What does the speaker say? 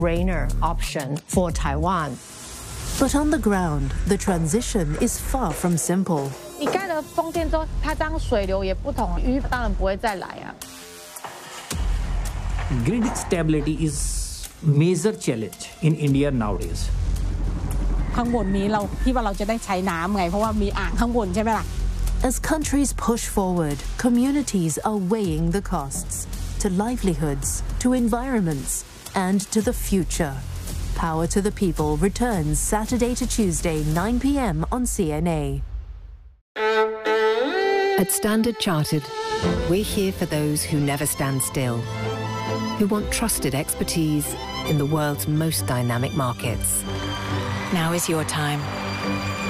no-brainer option for Taiwan. But on the ground, the transition is far from simple. 你盖了风电之后，它当水流也不同，鱼当然不会再来啊。 Grid stability is major challenge in India nowadays. ข้างบนนี้เราที่ว่าเราจะได้ใช้น้ำไงเพราะว่ามีอ่างข้างบนใช่ไหมล่ะ As countries push forward, communities are weighing the costs to livelihoods, to environments, and to the future. Power to the People returns Saturday to Tuesday, 9 p.m. on CNA. At Standard Chartered, we're here for those who never stand still, who want trusted expertise in the world's most dynamic markets. Now is your time.